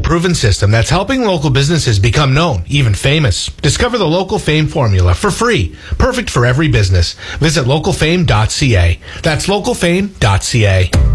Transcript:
proven system that's helping local businesses become known, even famous. Discover the Local Fame formula for free. Perfect for every business. Visit localfame.ca. That's localfame.ca.